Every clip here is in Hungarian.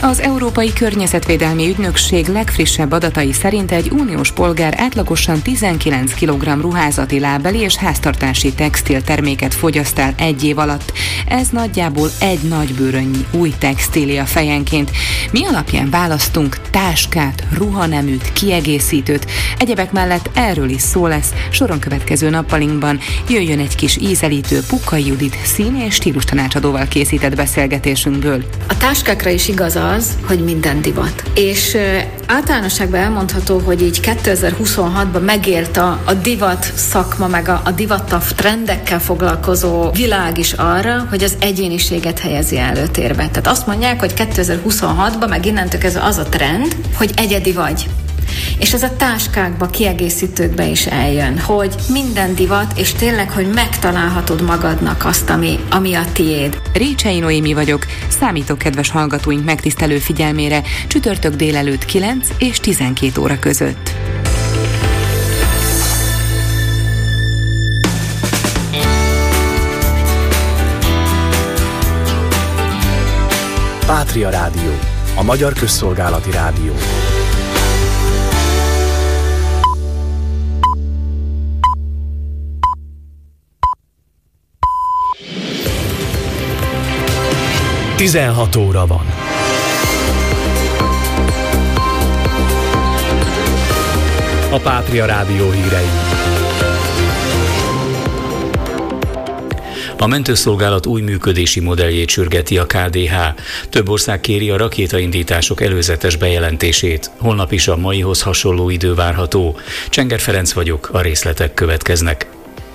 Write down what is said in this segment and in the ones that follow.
Az Európai Környezetvédelmi Ügynökség legfrissebb adatai szerint egy uniós polgár átlagosan 19 kg ruházati, lábbeli és háztartási textilterméket fogyaszt el egy év alatt. Ez nagyjából egy nagybőrönnyi új textília fejenként. Mi alapján választunk táskát, ruhaneműt, kiegészítőt? Egyebek mellett erről is szó lesz soron következő nappalinkban. Jöjjön egy kis ízelítő Pukai Judit szín- és stílustanácsadóval készített beszélgetésünkből. A táskákra is igaz az, hogy minden divat. És általánosságban elmondható, hogy így 2026-ban megélt a divat szakma, meg a divattav trendekkel foglalkozó világ is arra, hogy az egyéniséget helyezi előtérbe. Tehát azt mondják, hogy 2026-ban meg innentől kezdve az a trend, hogy egyedi vagy. És ez a táskákba, kiegészítőkbe is eljön, hogy minden divat, és tényleg, hogy megtalálhatod magadnak azt, ami a tiéd. Récsei Noémi vagyok, számítok kedves hallgatóink megtisztelő figyelmére csütörtök délelőtt 9 és 12 óra között. Pátria Rádió, a magyar közszolgálati rádió. Tizenhat óra van. A Pátria Rádió hírei. A mentőszolgálat új működési modelljét sürgeti a KDH. Több ország kéri a rakétaindítások előzetes bejelentését. Holnap is a maihoz hasonló idő várható. Csenger Ferenc vagyok, a részletek következnek.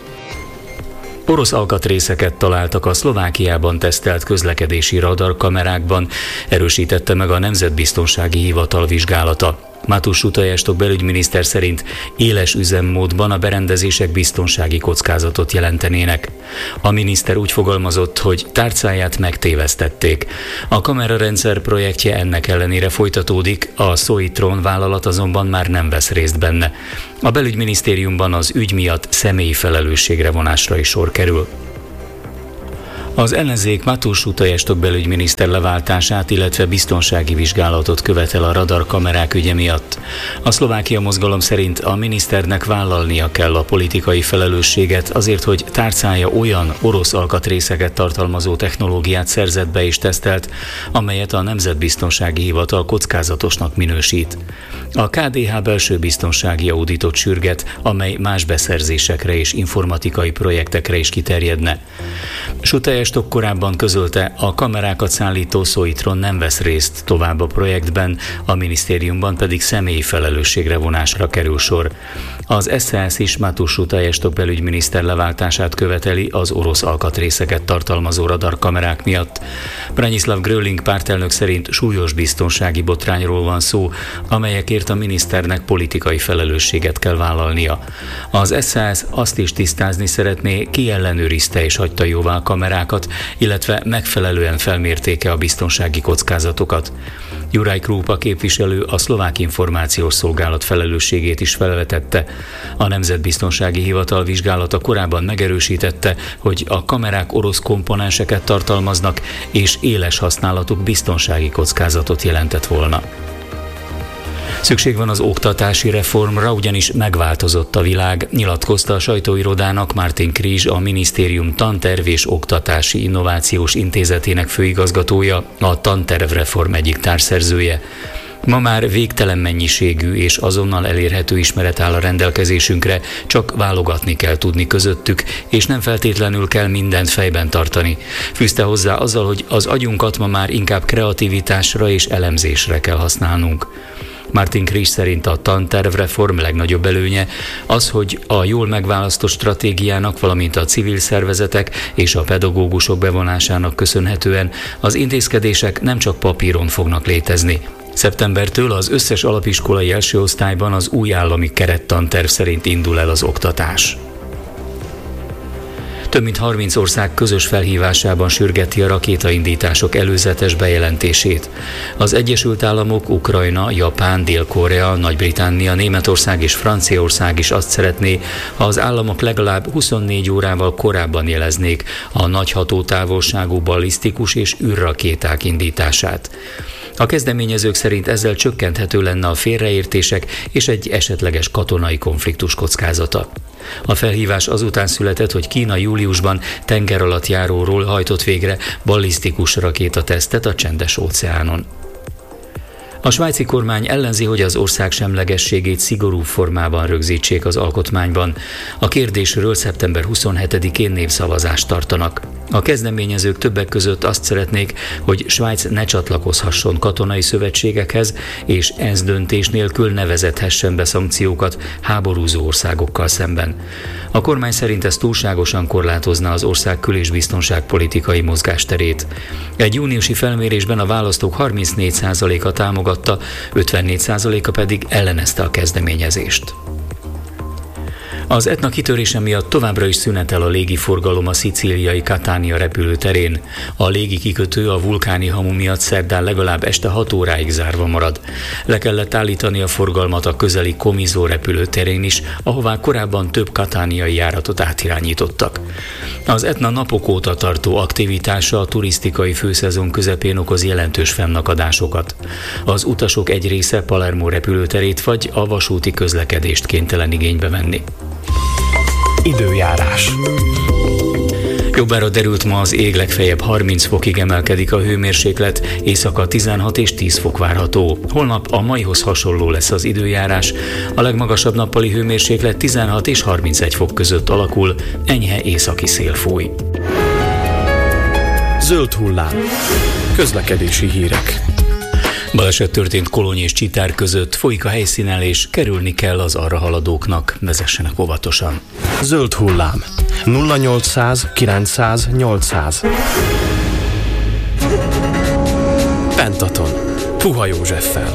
Orosz alkatrészeket találtak a Szlovákiában tesztelt közlekedési radarkamerákban, erősítette meg a Nemzetbiztonsági Hivatal vizsgálata. Mátus Utajástok belügyminiszter szerint éles üzemmódban a berendezések biztonsági kockázatot jelentenének. A miniszter úgy fogalmazott, hogy tárcáját megtévesztették. A kamerarendszer projektje ennek ellenére folytatódik, a Soitron vállalat azonban már nem vesz részt benne. A belügyminisztériumban az ügy miatt személyi felelősségre vonásra is sor kerül. Az ellenzék Mátus Utajástok belügyminiszter leváltását, illetve biztonsági vizsgálatot követel a radarkamerák ügye miatt. A Szlovákia mozgalom szerint a miniszternek vállalnia kell a politikai felelősséget azért, hogy tárcája olyan orosz alkatrészeket tartalmazó technológiát szerzett be és tesztelt, amelyet a Nemzetbiztonsági Hivatal kockázatosnak minősít. A KDH belső biztonsági auditot sürget, amely más beszerzésekre és informatikai projektekre is kiterjedne. Utajástok korábban közölte, a kamerákat szállító Soitron nem vesz részt tovább a projektben, a minisztériumban pedig személyi felelősségre vonásra kerül sor. Az SZSZ is Mátus Utajástok belügyminiszter leváltását követeli az orosz alkatrészeket tartalmazó radarkamerák miatt. Branislav Gröling pártelnök szerint súlyos biztonsági botrányról van szó, amelyekért a miniszternek politikai felelősséget kell vállalnia. Az SZSZ azt is tisztázni szeretné, ki ellenőrizte és hagyta jóvá a kamerákat, illetve megfelelően felmértéke a biztonsági kockázatokat. Juraj Krupa képviselő a Szlovák Információs Szolgálat felelősségét is felvetette. A Nemzetbiztonsági Hivatal vizsgálata korábban megerősítette, hogy a kamerák orosz komponenseket tartalmaznak, és éles használatuk biztonsági kockázatot jelentett volna. Szükség van az oktatási reformra, ugyanis megváltozott a világ, nyilatkozta a sajtóirodának Martin Krizs, a minisztérium Tanterv és Oktatási Innovációs Intézetének főigazgatója, a tantervreform egyik társszerzője. Ma már végtelen mennyiségű és azonnal elérhető ismeret áll a rendelkezésünkre, csak válogatni kell tudni közöttük, és nem feltétlenül kell mindent fejben tartani. Fűzte hozzá azzal, hogy az agyunkat ma már inkább kreativitásra és elemzésre kell használnunk. Martin Krizs szerint a tantervreform legnagyobb előnye az, hogy a jól megválasztott stratégiának, valamint a civil szervezetek és a pedagógusok bevonásának köszönhetően az intézkedések nem csak papíron fognak létezni. Szeptembertől az összes alapiskolai első osztályban az új állami kerettanterv szerint indul el az oktatás. Több mint 30 ország közös felhívásában sürgeti a rakétaindítások előzetes bejelentését. Az Egyesült Államok, Ukrajna, Japán, Dél-Korea, Nagy-Britannia, Németország és Franciaország is azt szeretné, ha az államok legalább 24 órával korábban jeleznék a nagy hatótávolságú ballisztikus és űrrakéták indítását. A kezdeményezők szerint ezzel csökkenthető lenne a félreértések és egy esetleges katonai konfliktus kockázata. A felhívás azután született, hogy Kína júliusban tengeralattjáróról hajtott végre ballisztikus rakétatesztet a Csendes-óceánon. A svájci kormány ellenzi, hogy az ország semlegességét szigorú formában rögzítsék az alkotmányban. A kérdésről szeptember 27-én népszavazást tartanak. A kezdeményezők többek között azt szeretnék, hogy Svájc ne csatlakozhasson katonai szövetségekhez, és ENSZ döntés nélkül ne vezethessen be szankciókat háborúzó országokkal szemben. A kormány szerint ez túlságosan korlátozna az ország kül- és biztonságpolitikai mozgásterét. Egy júniusi felmérésben a választók 34%-a támogatta, 54%-a pedig ellenezte a kezdeményezést. Az Etna kitörése miatt továbbra is szünetel a légiforgalom a szicíliai Catania repülőterén. A légi kikötő a vulkáni hamu miatt szerdán legalább este 6 óráig zárva marad. Le kellett állítani a forgalmat a közeli Comiso repülőterén is, ahová korábban több katániai járatot átirányítottak. Az Etna napok óta tartó aktivitása a turisztikai főszezon közepén okoz jelentős fennakadásokat. Az utasok egy része Palermo repülőterét vagy a vasúti közlekedést kénytelen igénybe venni. Időjárás. Jobbára derült, ma az ég, legfeljebb 30 fokig emelkedik a hőmérséklet, éjszaka 16 és 10 fok várható. Holnap a maihoz hasonló lesz az időjárás, a legmagasabb nappali hőmérséklet 16 és 31 fok között alakul, enyhe északi szél fúj. Zöld hullám. Közlekedési hírek. Baleset történt Kolony és Csitár között, folyik a helyszínen és kerülni kell az arra haladóknak, vezessenek óvatosan. Zöld hullám. 0800 900 800. Pentaton. Puha Józseffel.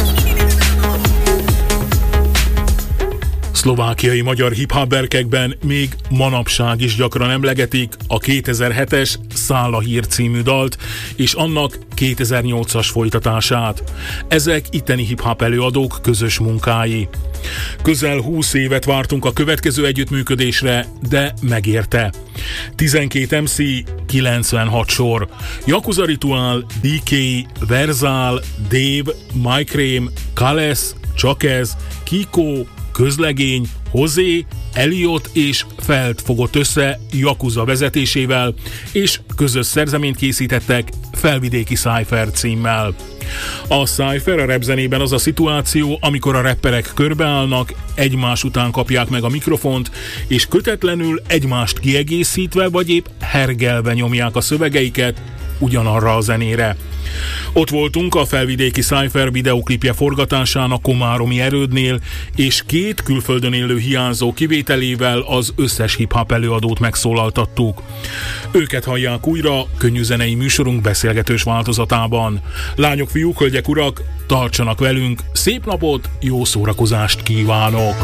Szlovákiai magyar hip-hop berkekben még manapság is gyakran emlegetik a 2007-es Száll a hír című dalt és annak 2008-as folytatását. Ezek itteni hip-hop előadók közös munkái. Közel 20 évet vártunk a következő együttműködésre, de megérte. 12 MC, 96 sor. Yakuza Ritual, DK, Verzál, Dave, Mike Rame, Kales, Csakez, Kiko, Közlegény, Hozé, Elliot és Feld fogott össze Yakuza vezetésével, és közös szerzeményt készítettek Felvidéki Cypher címmel. A Cypher a rapzenében az a szituáció, amikor a rapperek körbeállnak, egymás után kapják meg a mikrofont, és kötetlenül egymást kiegészítve vagy épp hergelve nyomják a szövegeiket ugyanarra a zenére. Ott voltunk a Felvidéki Cypher videóklipje forgatásán a komáromi erődnél, és 2 külföldön élő hiányzó kivételével az összes hip-hop előadót megszólaltattuk. Őket hallják újra könnyű zenei műsorunk beszélgetős változatában. Lányok, fiúk, hölgyek, urak, tartsanak velünk, szép napot, jó szórakozást kívánok!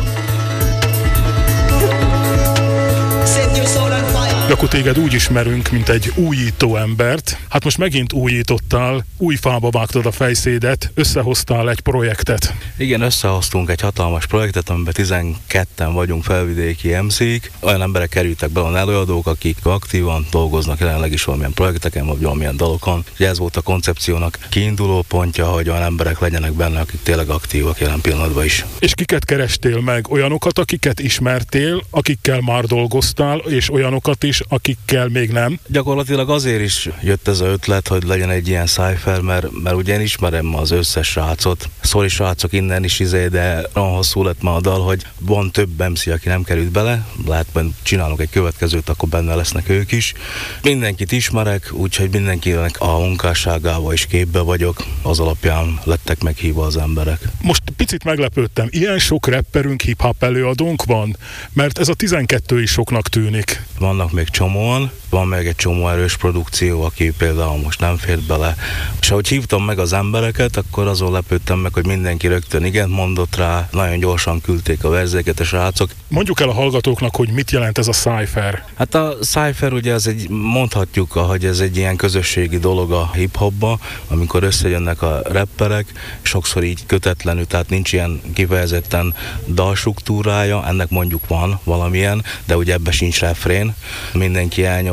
Akkor téged úgy ismerünk, mint egy újító embert. Hát most megint újítottál, új fába vágtad a fejszédet, összehoztál egy projektet. Igen, összehoztunk egy hatalmas projektet, amiben 12-en vagyunk felvidéki MC-k. Olyan emberek kerültek be, olyan előadók, akik aktívan dolgoznak jelenleg is valamilyen projekteken, vagy valamilyen dalokon. Ugye ez volt a koncepciónak kiinduló pontja, hogy olyan emberek legyenek benne, akik tényleg aktívak jelen pillanatban is. És kiket kerestél meg? Olyanokat, akiket ismertél, akikkel már dolgoztál, és olyanokat is, akikkel még nem? Gyakorlatilag azért is jött ez az ötlet, hogy legyen egy ilyen cypher, mert ugye én ismerem az összes srácot. Sorry srácok innen is de olyan hosszú lett ma a dal, hogy van több MC, aki nem került bele. Lehet, hogy csinálunk egy következőt, akkor benne lesznek ők is. Mindenkit ismerek, úgyhogy mindenkinek a munkásságával is képbe vagyok. Az alapján lettek meghívva az emberek. Most picit meglepődtem, ilyen sok rapperünk, hip-hop előadónk van? Mert ez a 12 is soknak tűnik. Vannak még csomóan, van meg egy csomó erős produkció, aki például most nem fért bele. És ahogy hívtam meg az embereket, akkor azon lepődtem meg, hogy mindenki rögtön igent mondott rá, nagyon gyorsan küldték a verzéket a srácok. Mondjuk el a hallgatóknak, hogy mit jelent ez a cypher. Hát a cypher ugye mondhatjuk, hogy ez egy ilyen közösségi dolog a hip-hopba, amikor összejönnek a rapperek, sokszor így kötetlenül, tehát nincs ilyen kifejezetten dalstruktúrája, ennek mondjuk van valamilyen, de ugye ebben sincs refrén. Mindenki elnyom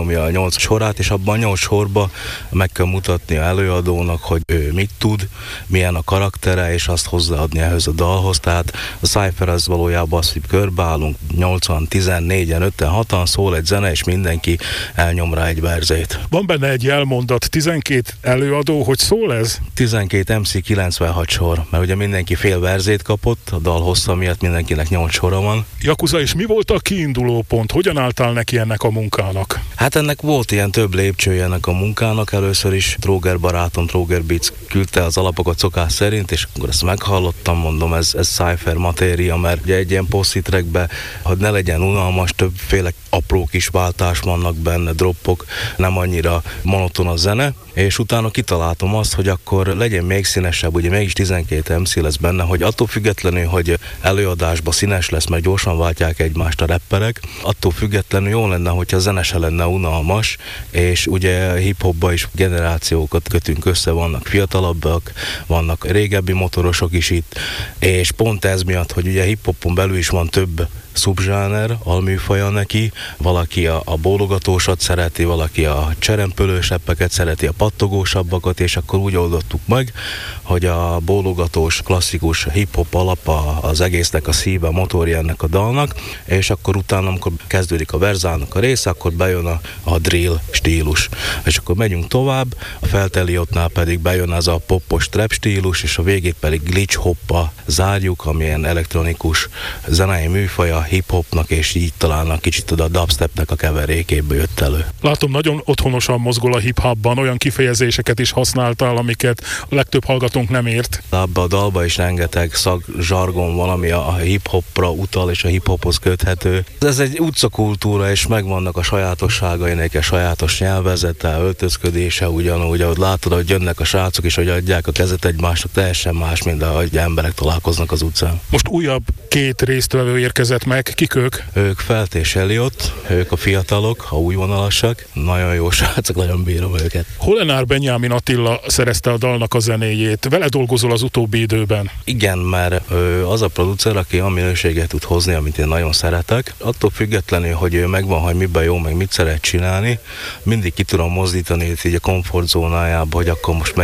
megnyomja a 8 sorát, és abban a 8 sorba meg kell mutatni a előadónak, hogy ő mit tud, milyen a karaktere, és azt hozzáadni ehhez a dalhoz. Tehát a Cypher az valójában az, hogy körbeállunk 80, 14-en, 5-en, 6-an, szól egy zene, és mindenki elnyom rá egy verzét. Van benne egy jelmondat, 12 előadó, hogy szól ez? 12 MC, 96 sor, mert ugye mindenki fél verzét kapott, a dal hossza miatt mindenkinek 8 sora van. Jakuza, és mi volt a kiinduló pont? Hogyan álltál neki ennek a munkának? Hát ennek volt ilyen több lépcsője ennek a munkának. Először is Tróger barátom, Tróger Beats küldte az alapokat szokás szerint, és akkor ezt meghallottam, mondom, ez Cypher matéria, mert ugye egy ilyen posztitrekben, hogy ne legyen unalmas, többféle apró kis váltás vannak benne, droppok, nem annyira monoton a zene, és utána kitaláltam azt, hogy akkor legyen még színesebb, ugye mégis 12 MC lesz benne, hogy attól függetlenül, hogy előadásban színes lesz, mert gyorsan váltják egymást a rapperek, attól függetlenül jó lenne, hogyha a zene se lenne unalmas, és ugye hip-hopba is generációkat kötünk össze, vannak fiatalabbak, vannak régebbi motorosok is itt, és pont ez miatt, hogy ugye hip-hopon belül is van több szubzsáner, alműfaja neki, valaki a bólogatósat szereti, valaki a cserempölősebbeket szereti, a pattogósabbakat, és akkor úgy oldottuk meg, hogy a bólogatós, klasszikus hip-hop alap az egésznek a szíve, a motorja ennek a dalnak, és akkor utána, amikor kezdődik a verzának a része, akkor bejön a drill stílus. És akkor megyünk tovább, a felteliótnál pedig bejön az a popos trap stílus, és a végét pedig glitch hoppa zárjuk, amilyen elektronikus zenei műfaja hip-hopnak, és így talán kicsit a dubstepnek a keverékéből jött elő. Látom, nagyon otthonosan mozgol a hip-hopban, olyan kifejezéseket is használtál, amiket a legtöbb hallgatónk nem ért. Abba a dalba is rengeteg szakzsargon van, ami a hip-hopra utal, és a hip-hophoz köthető. Ez egy utcakultúra, és megvannak a sajátosságai, neki a sajátos nyelvezete, öltözködése, ugyanúgy, ahogy látod, hogy jönnek a srácok, és hogy adják a kezet egymásnak, teljesen más, mint ahogy emberek találkoznak az utcán. Most újabb 2 résztvevő érkezett meg, kik ők? Ők Felt és Eliott, ők a fiatalok, a újvonalasak, nagyon jó srácok, nagyon bírom őket. Holenár Benyámin Attila szerezte a dalnak a zenéjét, vele dolgozol az utóbbi időben. Igen, mert az a producer, aki a minőséget tud hozni, amit én nagyon szeretek. Attól függetlenül, hogy ő megvan, hogy miben jó, meg mit szeret csinálni, mindig ki tudom mozdítani így a komfortzónájába, hogy akkor most